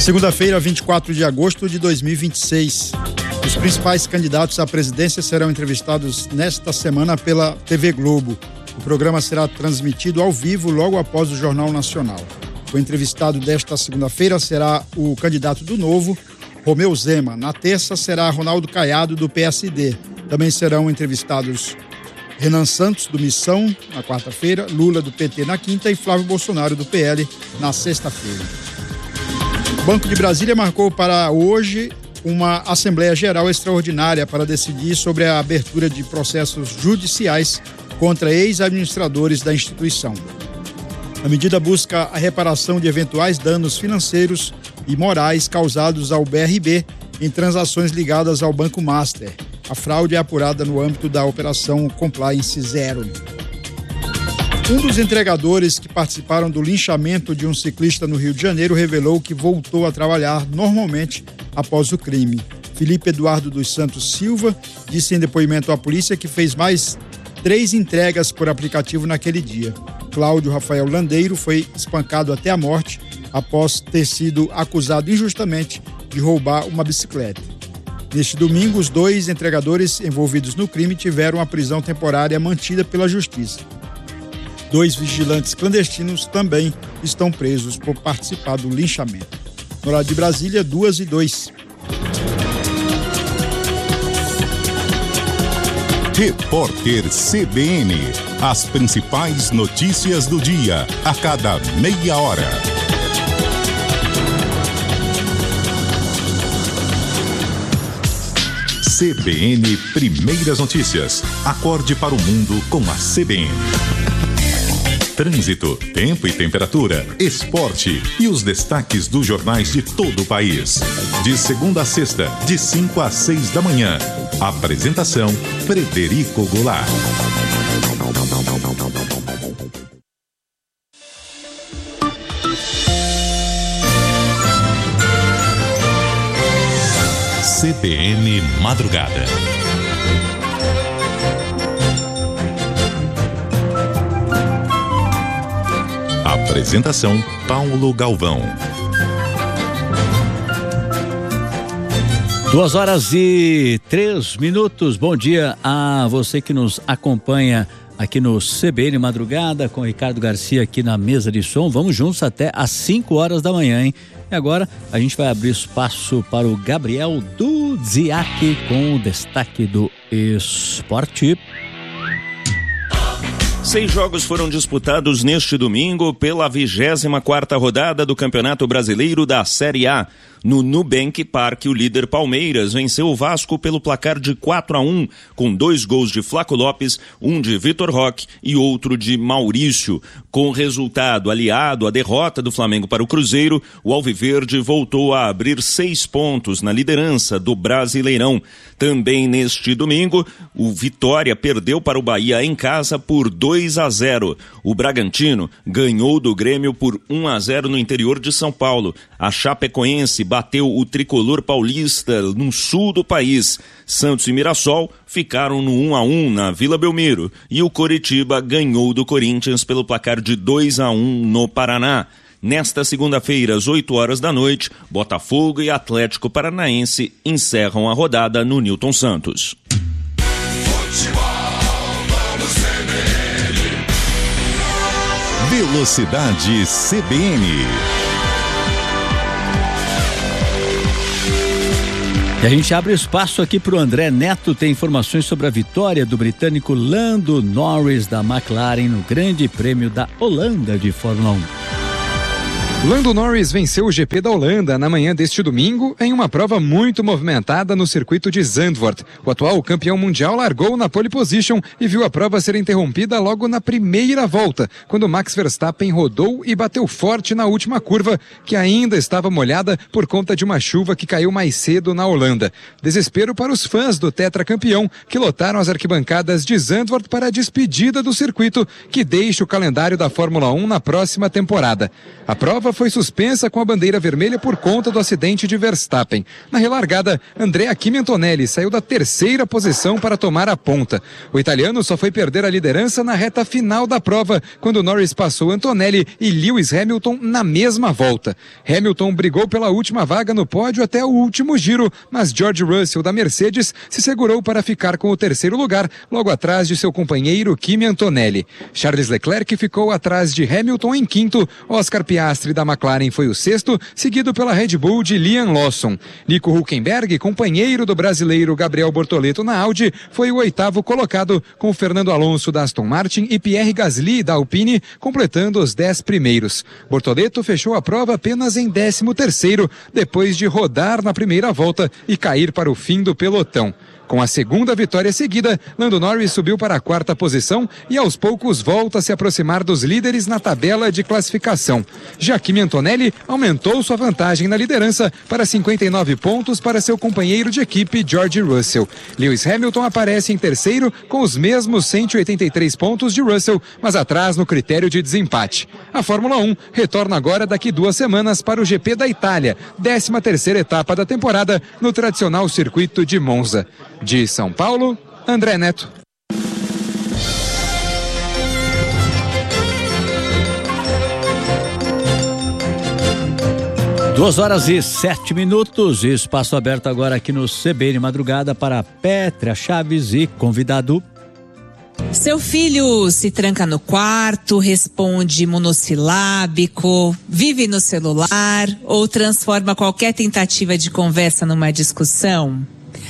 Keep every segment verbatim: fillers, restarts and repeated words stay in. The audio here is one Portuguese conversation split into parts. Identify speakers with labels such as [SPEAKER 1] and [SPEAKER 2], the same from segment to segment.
[SPEAKER 1] Segunda-feira, vinte e quatro de agosto de dois mil e vinte e seis. Os principais candidatos à presidência serão entrevistados nesta semana pela T V Globo. O programa será transmitido ao vivo logo após o Jornal Nacional. O entrevistado desta segunda-feira será o candidato do Novo, Romeu Zema. Na terça será Ronaldo Caiado, do P S D. Também serão entrevistados Renan Santos, do Missão, na quarta-feira, Lula, do P T, na quinta e Flávio Bolsonaro, do P L, na sexta-feira. O Banco de Brasília marcou para hoje uma Assembleia Geral Extraordinária para decidir sobre a abertura de processos judiciais contra ex-administradores da instituição. A medida busca a reparação de eventuais danos financeiros e morais causados ao B R B em transações ligadas ao Banco Master. A fraude é apurada no âmbito da Operação Compliance Zero. Um dos entregadores que participaram do linchamento de um ciclista no Rio de Janeiro revelou que voltou a trabalhar normalmente após o crime. Felipe Eduardo dos Santos Silva disse em depoimento à polícia que fez mais três entregas por aplicativo naquele dia. Cláudio Rafael Landeiro foi espancado até a morte após ter sido acusado injustamente de roubar uma bicicleta. Neste domingo, os dois entregadores envolvidos no crime tiveram a prisão temporária mantida pela Justiça. Dois vigilantes clandestinos também estão presos por participar do linchamento. No horário de Brasília, duas e dois.
[SPEAKER 2] Repórter C B N. As principais notícias do dia, a cada meia hora. C B N Primeiras Notícias. Acorde para o mundo com a C B N. Trânsito, tempo e temperatura, esporte e os destaques dos jornais de todo o país. De segunda a sexta, de cinco às seis da manhã. Apresentação, Frederico Goulart. C B N Madrugada. Apresentação, Paulo Galvão.
[SPEAKER 3] Duas horas e três minutos. Bom dia a você que nos acompanha aqui no C B N Madrugada, com o Ricardo Garcia aqui na mesa de som. Vamos juntos até às cinco horas da manhã, hein? E agora a gente vai abrir espaço para o Gabriel Dudziak com o destaque do esporte.
[SPEAKER 4] Seis jogos foram disputados neste domingo pela vigésima quarta rodada do Campeonato Brasileiro da Série A. No Nubank Park, o líder Palmeiras venceu o Vasco pelo placar de quatro a um, com dois gols de Flaco Lopes, um de Vitor Roque e outro de Maurício. Com o resultado aliado à derrota do Flamengo para o Cruzeiro, o Alviverde voltou a abrir seis pontos na liderança do Brasileirão. Também neste domingo, o Vitória perdeu para o Bahia em casa por dois a zero. O Bragantino ganhou do Grêmio por um a zero no interior de São Paulo. A Chapecoense bateu o tricolor paulista no sul do país. Santos e Mirassol ficaram no um a um na Vila Belmiro. E o Coritiba ganhou do Corinthians pelo placar de dois a um no Paraná. Nesta segunda-feira, às oito horas da noite, Botafogo e Atlético Paranaense encerram a rodada no Newton Santos.
[SPEAKER 2] Velocidade C B N.
[SPEAKER 3] E a gente abre espaço aqui para o André Neto ter informações sobre a vitória do britânico Lando Norris da McLaren no Grande Prêmio da Holanda de Fórmula um.
[SPEAKER 5] Lando Norris venceu o G P da Holanda na manhã deste domingo em uma prova muito movimentada no circuito de Zandvoort. O atual campeão mundial largou na pole position e viu a prova ser interrompida logo na primeira volta, quando Max Verstappen rodou e bateu forte na última curva, que ainda estava molhada por conta de uma chuva que caiu mais cedo na Holanda. Desespero para os fãs do tetracampeão, que lotaram as arquibancadas de Zandvoort para a despedida do circuito, que deixa o calendário da Fórmula um na próxima temporada. A prova foi suspensa com a bandeira vermelha por conta do acidente de Verstappen. Na relargada, Andrea Kimi Antonelli saiu da terceira posição para tomar a ponta. O italiano só foi perder a liderança na reta final da prova, quando Norris passou Antonelli e Lewis Hamilton na mesma volta. Hamilton brigou pela última vaga no pódio até o último giro, mas George Russell da Mercedes se segurou para ficar com o terceiro lugar, logo atrás de seu companheiro Kimi Antonelli. Charles Leclerc ficou atrás de Hamilton em quinto, Oscar Piastri da McLaren foi o sexto, seguido pela Red Bull de Liam Lawson. Nico Hülkenberg, companheiro do brasileiro Gabriel Bortoleto na Audi, foi o oitavo colocado, com Fernando Alonso da Aston Martin e Pierre Gasly da Alpine, completando os dez primeiros. Bortoleto fechou a prova apenas em décimo terceiro, depois de rodar na primeira volta e cair para o fim do pelotão. Com a segunda vitória seguida, Lando Norris subiu para a quarta posição e aos poucos volta a se aproximar dos líderes na tabela de classificação. Já Kimi Antonelli aumentou sua vantagem na liderança para cinquenta e nove pontos para seu companheiro de equipe George Russell. Lewis Hamilton aparece em terceiro com os mesmos cento e oitenta e três pontos de Russell, mas atrás no critério de desempate. A Fórmula um retorna agora daqui duas semanas para o G P da Itália, décima terceira etapa da temporada no tradicional circuito de Monza. De São Paulo, André Neto.
[SPEAKER 3] Duas horas e sete minutos, espaço aberto agora aqui no C B N Madrugada para Pétria Chaves e convidado.
[SPEAKER 6] Seu filho se tranca no quarto, responde monossilábico, vive no celular ou transforma qualquer tentativa de conversa numa discussão?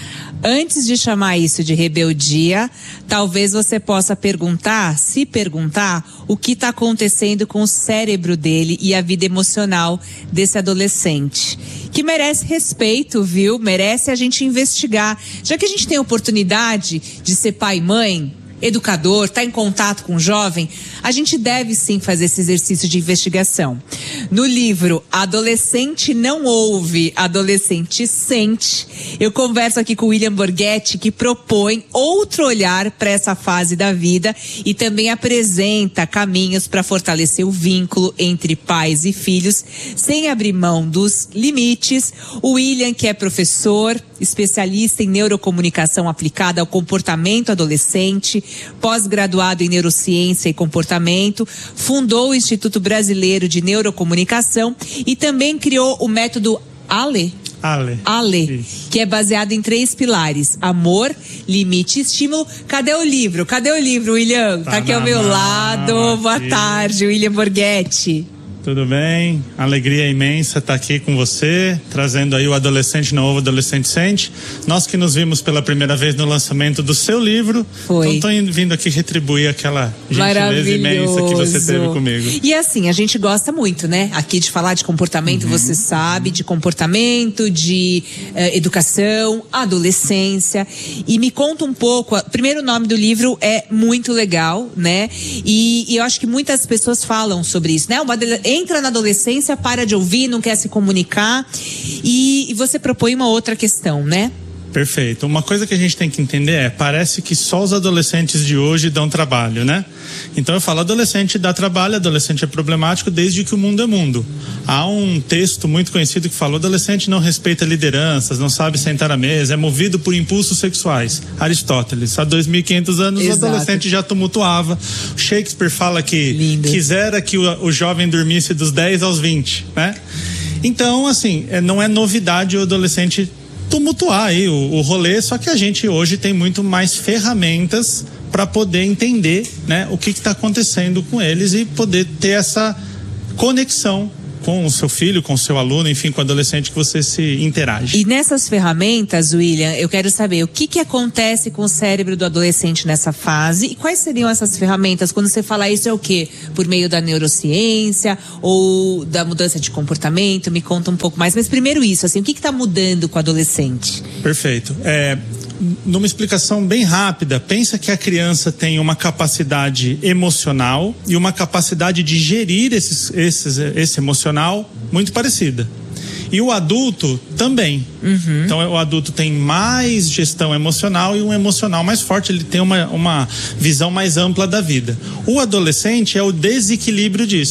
[SPEAKER 6] Antes de chamar isso de rebeldia, talvez você possa perguntar, se perguntar, o que está acontecendo com o cérebro dele e a vida emocional desse adolescente. Que merece respeito, viu? Merece a gente investigar. Já que a gente tem a oportunidade de ser pai e mãe, educador, tá em contato com o jovem, a gente deve sim fazer esse exercício de investigação. No livro Adolescente Não Ouve, Adolescente Sente, eu converso aqui com o William Borghetti, que propõe outro olhar para essa fase da vida e também apresenta caminhos para fortalecer o vínculo entre pais e filhos, sem abrir mão dos limites. O William, que é professor, especialista em neurocomunicação aplicada ao comportamento adolescente, pós-graduado em neurociência e comportamento, fundou o Instituto Brasileiro de Neurocomunicação e também criou o método A L E.
[SPEAKER 7] Ale.
[SPEAKER 6] Ale, Isso. que é baseado em três pilares: amor, limite e estímulo. Cadê o livro? Cadê o livro, William? Tá, tá aqui ao meu mão, lado. Boa aqui. tarde, William Borghetti.
[SPEAKER 7] Tudo bem? Alegria imensa estar aqui com você, trazendo aí o Adolescente Não Ouve, Adolescente Sente. Nós que nos vimos pela primeira vez no lançamento do seu livro.
[SPEAKER 6] Foi.
[SPEAKER 7] Então estou vindo aqui retribuir aquela gentileza imensa que você teve comigo.
[SPEAKER 6] E assim, a gente gosta muito, né? Aqui de falar de comportamento, uhum. você sabe, de comportamento, de eh, educação, adolescência. E me conta um pouco, primeiro, o nome do livro é muito legal, né? E, e eu acho que muitas pessoas falam sobre isso, né? Uma entra na adolescência, para de ouvir, não quer se comunicar, e, e você propõe uma outra questão, né?
[SPEAKER 7] Perfeito. Uma coisa que a gente tem que entender é, parece que só os adolescentes de hoje dão trabalho, né? Então eu falo, adolescente dá trabalho, adolescente é problemático desde que o mundo é mundo. Há um texto muito conhecido que fala, adolescente não respeita lideranças, não sabe sentar à mesa, é movido por impulsos sexuais. Aristóteles, há dois mil e quinhentos anos Exato. O adolescente já tumultuava. Shakespeare fala que Lindo. quisera que o, o jovem dormisse dos dez aos vinte, né? Então, assim, não é novidade o adolescente tumultuar aí o, o rolê, só que a gente hoje tem muito mais ferramentas para poder entender, né, o que está acontecendo com eles e poder ter essa conexão com o seu filho, com o seu aluno, enfim, com o adolescente que você se interage.
[SPEAKER 6] E nessas ferramentas, William, eu quero saber o que que acontece com o cérebro do adolescente nessa fase e quais seriam essas ferramentas? Quando você fala isso, é o quê? Por meio da neurociência ou da mudança de comportamento? Me conta um pouco mais. Mas primeiro isso, assim, o que que está mudando com o adolescente?
[SPEAKER 7] Perfeito. É... Numa explicação bem rápida, pensa que a criança tem uma capacidade emocional e uma capacidade de gerir esses, esses, esse emocional muito parecida. E o adulto também. Uhum. Então o adulto tem mais gestão emocional e um emocional mais forte, ele tem uma, uma visão mais ampla da vida. O adolescente é o desequilíbrio disso.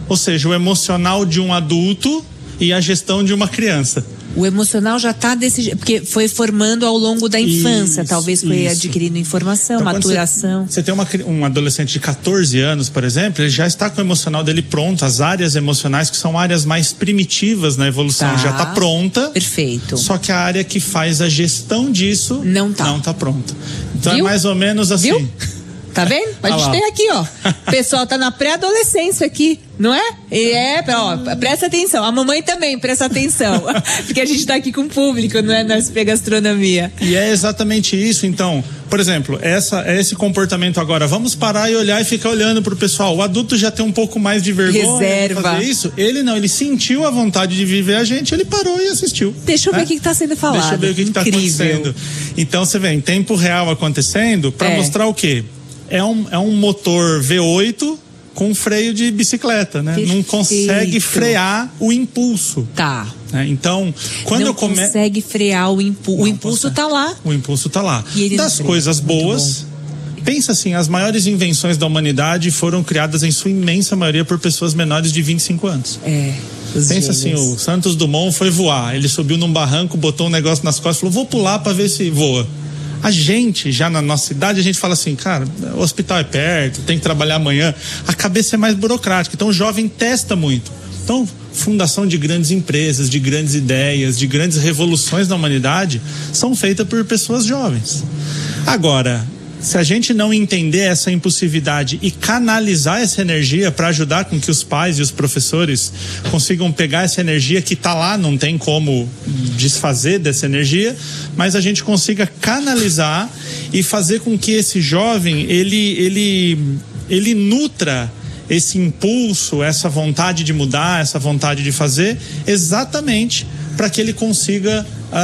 [SPEAKER 7] Ou seja, o emocional de um adulto e a gestão de uma criança.
[SPEAKER 6] O emocional já está desse jeito, porque foi formando ao longo da infância,
[SPEAKER 7] isso,
[SPEAKER 6] talvez foi
[SPEAKER 7] isso.
[SPEAKER 6] adquirindo informação, então, maturação.
[SPEAKER 7] Você, você tem uma, um adolescente de catorze anos, por exemplo, ele já está com o emocional dele pronto, as áreas emocionais, que são áreas mais primitivas na evolução,
[SPEAKER 6] tá.
[SPEAKER 7] já está pronta.
[SPEAKER 6] Perfeito.
[SPEAKER 7] Só que a área que faz a gestão disso
[SPEAKER 6] não está
[SPEAKER 7] não tá pronta. Então
[SPEAKER 6] Viu?
[SPEAKER 7] é mais ou menos assim.
[SPEAKER 6] Viu? Tá vendo? A gente ah tem aqui, ó. O pessoal tá na pré-adolescência aqui, não é? E é, ó, presta atenção. A mamãe também presta atenção. Porque a gente tá aqui com o público, não é? Na S P Gastronomia.
[SPEAKER 7] E é exatamente isso, então. Por exemplo, essa, esse comportamento agora. Vamos parar e olhar e ficar olhando pro pessoal. O adulto já tem um pouco mais de vergonha
[SPEAKER 6] Reserva.
[SPEAKER 7] de fazer isso. Ele não, ele sentiu a vontade de viver a gente, ele parou e assistiu.
[SPEAKER 6] Deixa eu
[SPEAKER 7] né?
[SPEAKER 6] ver o que, que tá sendo falado.
[SPEAKER 7] Deixa eu ver o que, que tá
[SPEAKER 6] Incrível.
[SPEAKER 7] acontecendo. Então você vê, em tempo real acontecendo, para
[SPEAKER 6] é.
[SPEAKER 7] mostrar o quê? É um, é um motor V oito com freio de bicicleta, né?
[SPEAKER 6] Perfeito.
[SPEAKER 7] Não consegue frear o impulso.
[SPEAKER 6] Tá.
[SPEAKER 7] Né? Então, quando
[SPEAKER 6] não
[SPEAKER 7] eu começo.
[SPEAKER 6] Não consegue frear o impulso. O impulso
[SPEAKER 7] consegue.
[SPEAKER 6] tá lá.
[SPEAKER 7] O impulso tá lá.
[SPEAKER 6] E ele
[SPEAKER 7] das coisas boas. Pensa assim, as maiores invenções da humanidade foram criadas em sua imensa maioria por pessoas menores de vinte e cinco anos.
[SPEAKER 6] É.
[SPEAKER 7] Pensa assim, o Santos Dumont foi voar. Ele subiu num barranco, botou um negócio nas costas e falou: vou pular para ver se voa. A gente, já na nossa idade, a gente fala assim, cara, o hospital é perto, tem que trabalhar amanhã. A cabeça é mais burocrática, então o jovem testa muito. Então, fundação de grandes empresas, de grandes ideias, de grandes revoluções na humanidade são feitas por pessoas jovens. Agora, se a gente não entender essa impulsividade e canalizar essa energia para ajudar com que os pais e os professores consigam pegar essa energia que está lá, não tem como desfazer dessa energia, mas a gente consiga canalizar e fazer com que esse jovem, ele, ele, ele nutra esse impulso, essa vontade de mudar, essa vontade de fazer, exatamente para que ele consiga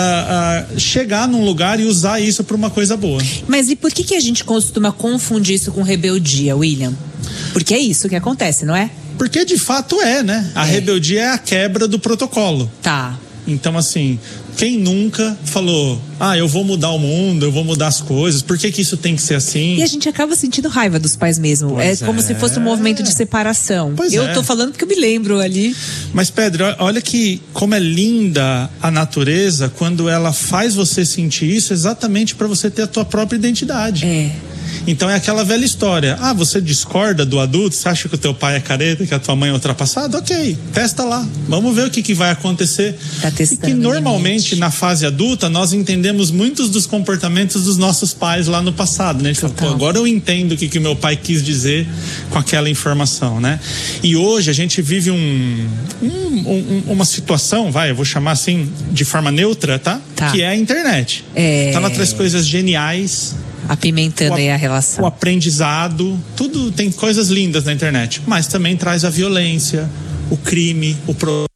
[SPEAKER 7] Uh, uh, chegar num lugar e usar isso para uma coisa boa.
[SPEAKER 6] Mas e por que que a gente costuma confundir isso com rebeldia, William? Porque é isso que acontece, não é?
[SPEAKER 7] Porque de fato é, né? A é. rebeldia é a quebra do protocolo.
[SPEAKER 6] Tá.
[SPEAKER 7] Então, assim, quem nunca falou, ah, eu vou mudar o mundo, eu vou mudar as coisas, por que que isso tem que ser assim?
[SPEAKER 6] E a gente acaba sentindo raiva dos pais mesmo. Pois é como é. se fosse um movimento de separação.
[SPEAKER 7] Pois
[SPEAKER 6] eu
[SPEAKER 7] é.
[SPEAKER 6] tô falando porque eu me lembro ali.
[SPEAKER 7] Mas, Pedro, olha que como é linda a natureza quando ela faz você sentir isso exatamente para você ter a tua própria identidade.
[SPEAKER 6] É.
[SPEAKER 7] Então é aquela velha história. Ah, você discorda do adulto? Você acha que o teu pai é careta, que a tua mãe é ultrapassada? Ok, testa lá. Vamos ver o que, que vai acontecer.
[SPEAKER 6] Tá testando,
[SPEAKER 7] e que normalmente
[SPEAKER 6] limite.
[SPEAKER 7] Na fase adulta nós entendemos muitos dos comportamentos dos nossos pais lá no passado, né? A gente fala, pô, agora eu entendo o que, que meu pai quis dizer com aquela informação, né? E hoje a gente vive um, um, um, uma situação, vai, eu vou chamar assim de forma neutra, tá?
[SPEAKER 6] tá.
[SPEAKER 7] Que é a internet.
[SPEAKER 6] É...
[SPEAKER 7] Então ela traz coisas geniais.
[SPEAKER 6] Apimentando aí a relação.
[SPEAKER 7] O aprendizado, tudo tem coisas lindas na internet, mas também traz a violência, o crime, o pro...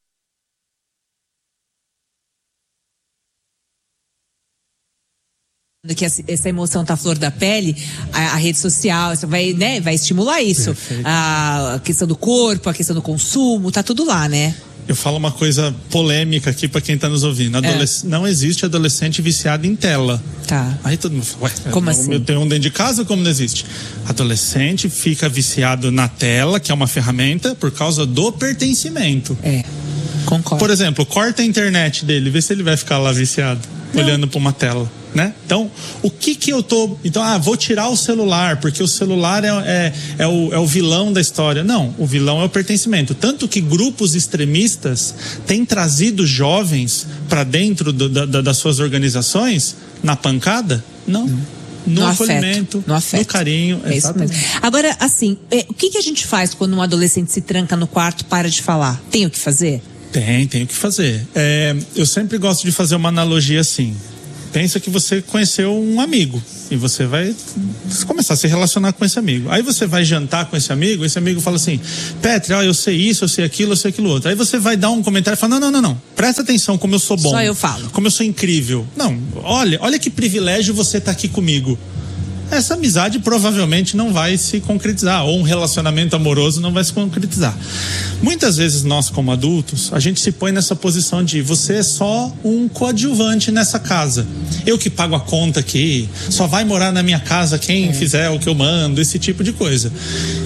[SPEAKER 6] que essa emoção tá à flor da pele, a, a rede social vai, né, vai estimular isso. A, a questão do corpo, a questão do consumo, tá tudo lá, né?
[SPEAKER 7] Eu falo uma coisa polêmica aqui pra quem tá nos ouvindo. Adolesc... É. Não existe adolescente viciado em tela.
[SPEAKER 6] Tá.
[SPEAKER 7] Aí todo mundo fala, ué,
[SPEAKER 6] como
[SPEAKER 7] eu,
[SPEAKER 6] assim?
[SPEAKER 7] Eu tenho um dentro de casa, como não existe? Adolescente fica viciado na tela, que é uma ferramenta, por causa do pertencimento.
[SPEAKER 6] É, concordo.
[SPEAKER 7] Por exemplo, corta a internet dele, vê se ele vai ficar lá viciado, não. olhando pra uma tela. Né? Então, o que que eu tô... Então, ah, vou tirar o celular, porque o celular é, é, é, o, é o vilão da história. Não, o vilão é o pertencimento. Tanto que grupos extremistas têm trazido jovens para dentro do, da, das suas organizações na pancada? Não. Hum. No, no acolhimento,
[SPEAKER 6] afeto, no, afeto.
[SPEAKER 7] no carinho.
[SPEAKER 6] É isso mesmo. Agora, assim, é, o que que a gente faz quando um adolescente se tranca no quarto e para de falar? Tem o que fazer?
[SPEAKER 7] Tem, tem o que fazer. É, eu sempre gosto de fazer uma analogia assim. Pensa que você conheceu um amigo e você vai começar a se relacionar com esse amigo. Aí você vai jantar com esse amigo, esse amigo fala assim, Petri, ó, eu sei isso, eu sei aquilo, eu sei aquilo outro. Aí você vai dar um comentário e fala, não, não, não, não, presta atenção como eu sou bom.
[SPEAKER 6] Só eu falo.
[SPEAKER 7] Como eu sou incrível. Não, olha, olha que privilégio você estar aqui comigo. Essa amizade provavelmente não vai se concretizar, ou um relacionamento amoroso não vai se concretizar. Muitas vezes nós, como adultos, a gente se põe nessa posição de você é só um coadjuvante nessa casa. Eu que pago a conta aqui, só vai morar na minha casa quem é. fizer o que eu mando, esse tipo de coisa.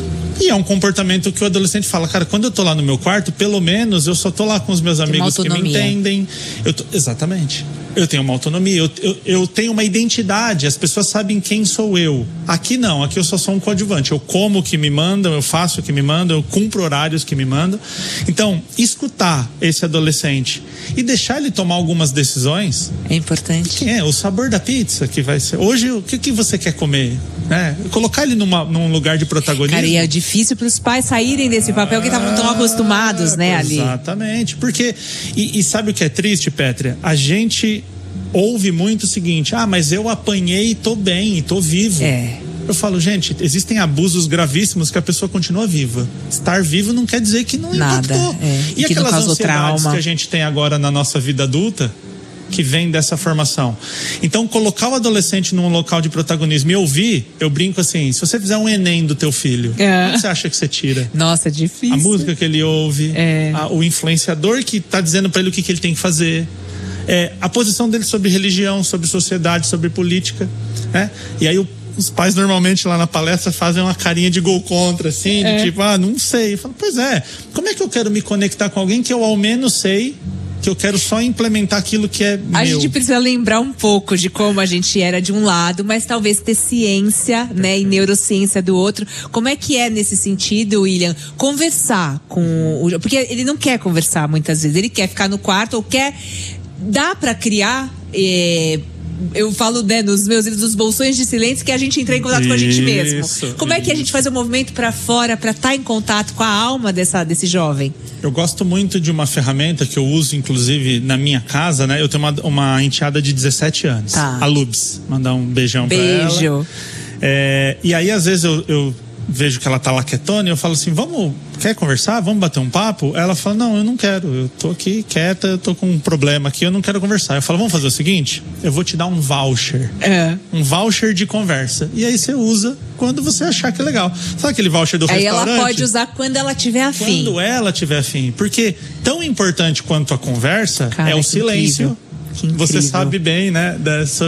[SPEAKER 7] E é um comportamento que o adolescente fala, cara, quando eu tô lá no meu quarto, pelo menos eu só tô lá com os meus amigos que me entendem. Eu tô, exatamente. Eu tenho uma autonomia, eu, eu, eu tenho uma identidade, as pessoas sabem quem sou eu. Aqui não, aqui eu só sou um coadjuvante. Eu como o que me mandam, eu faço o que me mandam, eu cumpro horários que me mandam. Então, escutar esse adolescente e deixar ele tomar algumas decisões.
[SPEAKER 6] É importante.
[SPEAKER 7] Que é o sabor da pizza que vai ser. Hoje, o que, que você quer comer? Né? Colocar ele numa, num lugar de protagonismo.
[SPEAKER 6] Cara, e é difícil para os pais saírem desse papel que estavam tão acostumados, né, ali.
[SPEAKER 7] Exatamente, porque e, e sabe o que é triste, Pétria? A gente ouve muito o seguinte, ah, mas eu apanhei e tô bem, e tô vivo.
[SPEAKER 6] É.
[SPEAKER 7] Eu falo, gente, existem abusos gravíssimos que a pessoa continua viva. Estar vivo não quer dizer que não
[SPEAKER 6] Nada,
[SPEAKER 7] impactou.
[SPEAKER 6] É.
[SPEAKER 7] E,
[SPEAKER 6] e
[SPEAKER 7] aquelas ansiedades
[SPEAKER 6] trauma.
[SPEAKER 7] que a gente tem agora na nossa vida adulta, que vem dessa formação. Então, colocar o adolescente num local de protagonismo e ouvir, eu brinco assim, se você fizer um Enem do teu filho, é. o que você acha que você tira?
[SPEAKER 6] Nossa, é difícil.
[SPEAKER 7] A música que ele ouve,
[SPEAKER 6] é.
[SPEAKER 7] a, o influenciador que está dizendo para ele o que, que ele tem que fazer, é, a posição dele sobre religião, sobre sociedade, sobre política, né? E aí o os pais normalmente lá na palestra fazem uma carinha de gol contra, assim, é. de tipo, ah, não sei. Eu falo, pois é, como é que eu quero me conectar com alguém que eu ao menos sei, que eu quero só implementar aquilo que é meu?
[SPEAKER 6] A gente precisa lembrar um pouco de como a gente era de um lado, mas talvez ter ciência, né, e neurociência do outro. Como é que é nesse sentido, William? Conversar com o... Porque ele não quer conversar muitas vezes, ele quer ficar no quarto ou quer... Dá pra criar... Eh, eu falo, né, nos meus livros, dos bolsões de silêncio, que a gente entra em contato
[SPEAKER 7] isso,
[SPEAKER 6] com a gente mesmo. Como
[SPEAKER 7] isso.
[SPEAKER 6] é que a gente faz um movimento para fora, para estar tá em contato com a alma dessa, desse jovem?
[SPEAKER 7] Eu gosto muito de uma ferramenta que eu uso, inclusive, na minha casa, né? Eu tenho uma, uma enteada de dezessete anos, tá. a Lubs. Mandar um beijão
[SPEAKER 6] Beijo.
[SPEAKER 7] pra ela. Beijo. É, e aí, às vezes, eu... eu vejo que ela tá lá quietona e eu falo assim, vamos, quer conversar? Vamos bater um papo? Ela fala, não, eu não quero, eu tô aqui quieta, eu tô com um problema aqui, eu não quero conversar. Eu falo, vamos fazer o seguinte, eu vou te dar um voucher, é. um voucher de conversa, e aí você usa quando você achar que é legal. Sabe aquele voucher do
[SPEAKER 6] aí
[SPEAKER 7] restaurante?
[SPEAKER 6] Aí ela pode usar quando ela tiver afim.
[SPEAKER 7] Quando ela tiver afim, porque tão importante quanto a conversa Cara, é o silêncio.
[SPEAKER 6] Que incrível.
[SPEAKER 7] Você sabe bem, né, dessa...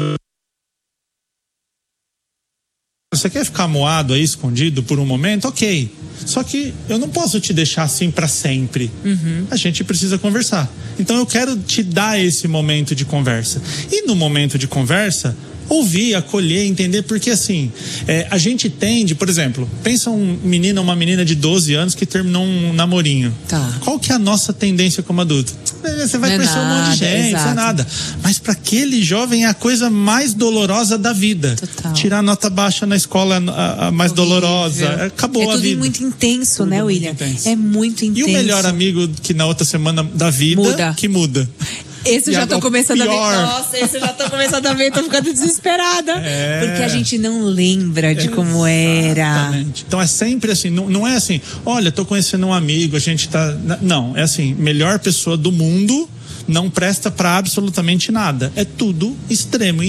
[SPEAKER 7] Você quer ficar moado aí, escondido por um momento? Ok. Só que eu não posso te deixar assim para sempre. Uhum. A gente precisa conversar. Então eu quero te dar esse momento de conversa. E no momento de conversa, ouvir, acolher, entender, porque assim, é, a gente tende, por exemplo, pensa um menino ou uma menina de doze anos que terminou um namorinho.
[SPEAKER 6] Tá.
[SPEAKER 7] Qual que é a nossa tendência como adulto? Você vai conhecer um monte de gente, não é nada. Mas para aquele jovem é a coisa mais dolorosa da vida.
[SPEAKER 6] Total.
[SPEAKER 7] Tirar nota baixa na escola a, a mais Horrível. dolorosa. Acabou
[SPEAKER 6] é
[SPEAKER 7] a vida.
[SPEAKER 6] É tudo muito intenso, tudo né, William? Intenso. É muito intenso.
[SPEAKER 7] E o melhor amigo que na outra semana da vida
[SPEAKER 6] muda.
[SPEAKER 7] que muda.
[SPEAKER 6] Esse eu
[SPEAKER 7] e
[SPEAKER 6] já tô começando
[SPEAKER 7] pior.
[SPEAKER 6] a ver. Nossa, esse eu já tô começando a ver, tô ficando desesperada. É. Porque a gente não lembra de como era.
[SPEAKER 7] Então é sempre assim, não, não é assim, olha, tô conhecendo um amigo, a gente tá. Não, é assim, melhor pessoa do mundo não presta pra absolutamente nada. É tudo extremo.